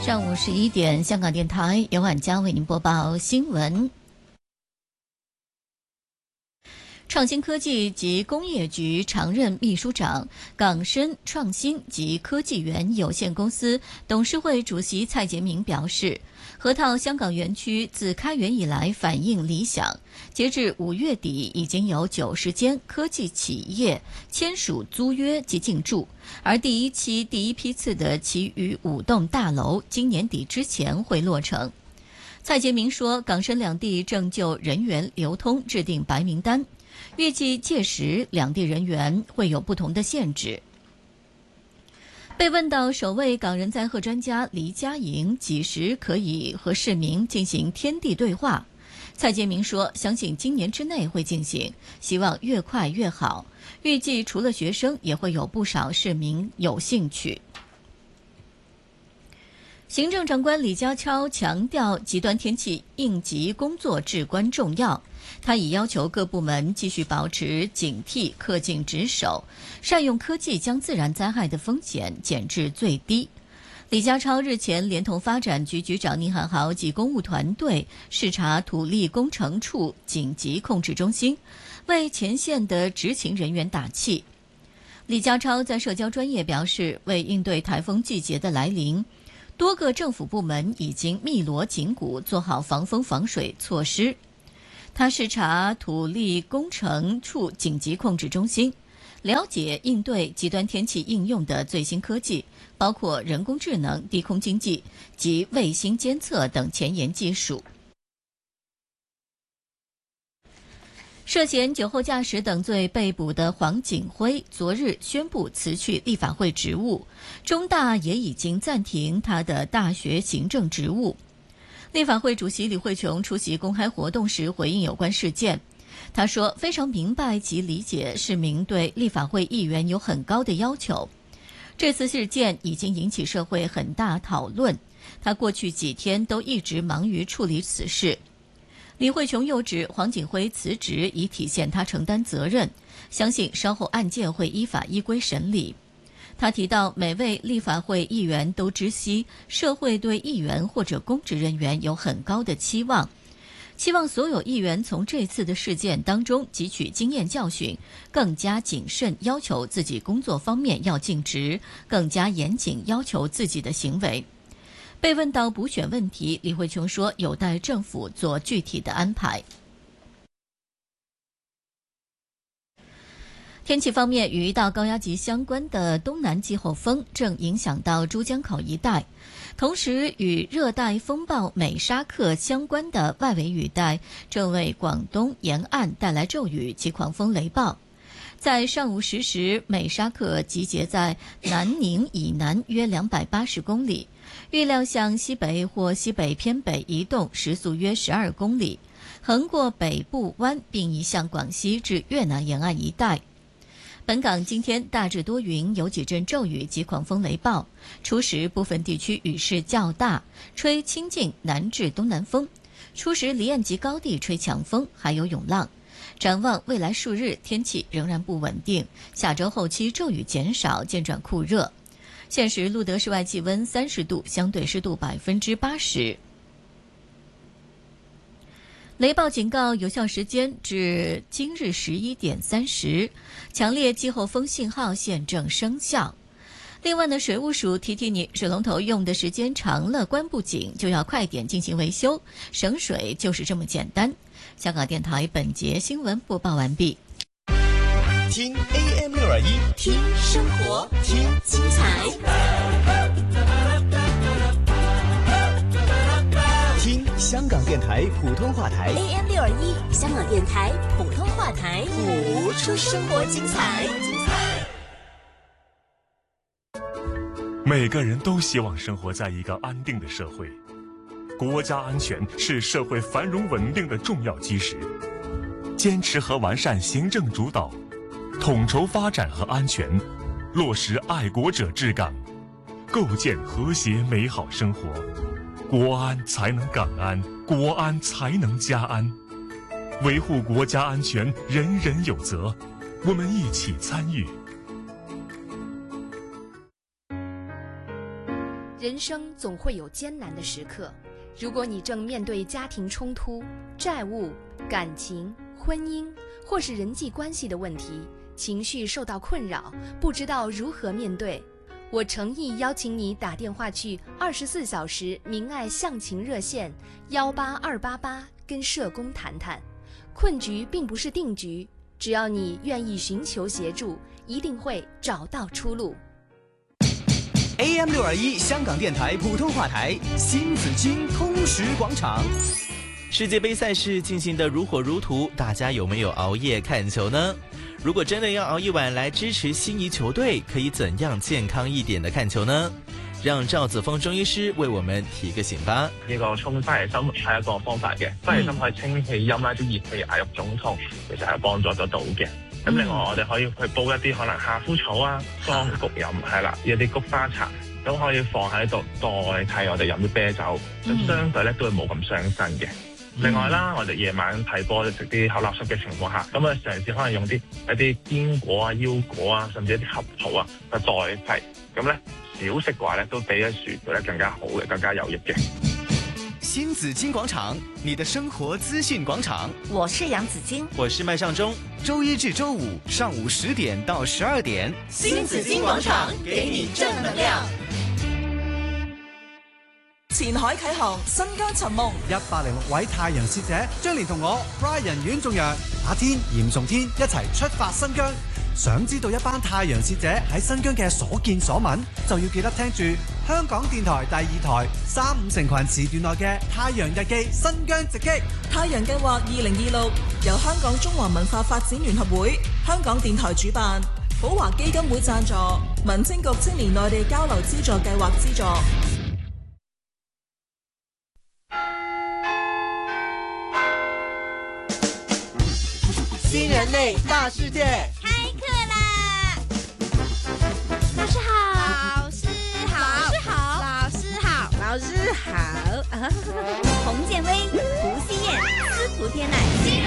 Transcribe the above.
上午11点，香港电台由晚佳为您播报新闻。创新科技及工业局常任秘书长、港深创新及科技园有限公司董事会主席蔡杰明表示，河套香港园区自开园以来反应理想，截至5月底已经有90间科技企业签署租约及进驻，而第一批次的其余5栋大楼今年底之前会落成。蔡杰明说，港深两地正就人员流通制定白名单，预计届时两地人员会有不同的限制。被问到首位港人载荷专家黎家营几时可以和市民进行天地对话，蔡杰明说，相信今年之内会进行，希望越快越好，预计除了学生也会有不少市民有兴趣。行政长官李家超强调，极端天气应急工作至关重要。他已要求各部门继续保持警惕，恪尽职守，善用科技将自然灾害的风险减至最低。李家超日前连同发展局局长宁汉豪及公务团队视察土力工程处紧急控制中心，为前线的执勤人员打气。李家超在社交专页表示，为应对台风季节的来临，多个政府部门已经密锣紧鼓做好防风防水措施。他视察土力工程处紧急控制中心，了解应对极端天气应用的最新科技，包括人工智能、低空经济及卫星监测等前沿技术。涉嫌酒后驾驶等罪被捕的黄锦辉昨日宣布辞去立法会职务，中大也已经暂停他的大学行政职务。立法会主席李慧琼出席公开活动时回应有关事件，他说非常明白及理解市民对立法会议员有很高的要求，这次事件已经引起社会很大讨论，他过去几天都一直忙于处理此事。李慧琼又指黄锦辉辞职以体现他承担责任，相信稍后案件会依法依规审理。他提到，每位立法会议员都知悉社会对议员或者公职人员有很高的期望，希望所有议员从这次的事件当中汲取经验教训，更加谨慎要求自己工作方面要尽职，更加严谨要求自己的行为。被问到补选问题，李慧琼说有待政府做具体的安排。天气方面，与一道高压脊相关的东南季候风正影响到珠江口一带，同时与热带风暴美沙克相关的外围雨带正为广东沿岸带来骤雨及狂风雷暴。在上午10时，美沙克集结在南宁以南约280公里，预料向西北或西北偏北移动，时速约12公里，横过北部湾并移向广西至越南沿岸一带。本港今天大致多云，有几阵骤雨及狂风雷暴，初时部分地区雨势较大，吹清劲南至东南风，初时离岸及高地吹强风，还有涌浪。展望未来数日，天气仍然不稳定，下周后期骤雨减少，渐转酷热。现时录得室外气温30度，相对湿度80%。雷暴警告有效时间至今日11点30，强烈季候风信号现正生效。另外呢，水务署提提你，水龙头用的时间长了，关不紧就要快点进行维修，省水就是这么简单。香港电台本节新闻播报完毕。 听 AM621， 听生活，听精彩， 听香港电台普通话台 AM621，香港电台普通话台， 谱出生活精彩。 每个人都希望生活在一个安定的社会，国家安全是社会繁荣稳定的重要基石。坚持和完善行政主导，统筹发展和安全，落实爱国者治港，构建和谐美好生活。国安才能港安，国安才能家安。维护国家安全，人人有责，我们一起参与。 人生总会有艰难的时刻，如果你正面对家庭冲突、债务、感情、婚姻或是人际关系的问题，情绪受到困扰，不知道如何面对，我诚意邀请你打电话去24小时明爱向晴热线18288，跟社工谈谈。困局并不是定局，只要你愿意寻求协助，一定会找到出路。 AM621 香港电台普通话台，新紫荆通识广场。 世界杯赛事进行得如火如荼，大家有没有熬夜看球呢？如果真的要熬一晚來支持心儀球隊，可以怎樣健康一點的看球呢？讓趙子峰中醫師為我們提個醒吧。 呢個沖翻嚟心係一個方法嘅，翻嚟心可以清氣陰啦，啲熱氣壓入腫痛，其實係幫助得到嘅。咁另外我哋可以去煲一啲可能夏枯草啊、當菊飲係啦，一啲菊花茶，咁可以放喺度代替我哋飲啲啤酒，咁相對咧都會冇咁傷身嘅。另外啦，我哋夜晚睇波食啲口立濕嘅情況下，咁啊嘗試可能用一啲堅果啊、腰果啊，甚至一啲合桃啊去代替，咁咧少食嘅話咧都比一薯條咧更加好嘅，更加有益嘅。 新紫荊廣場，你的生活資訊廣場。 我是楊子矜， 我是麥尚中。 周一至周五上午10點到12點， 新紫荊廣場給你正能量。 前海啟航，新疆尋夢，106位太陽使者將連同我 Brian 阮仲陽、阿天、嚴重天一齊出發新疆。想知道一班太陽使者喺新疆嘅所見所聞，就要記得聽住香港電台第2台3、5成群時段內嘅《太陽日記》新疆直擊。太陽計劃2026由香港中華文化發展聯合會、香港電台主辦，寶華基金會贊助，民政局青年內地交流資助計劃資助。 新人類大世界開課啦！老師好，老師好，老師好，老師好，老師好。洪建威、胡希燕、司徒天乃新人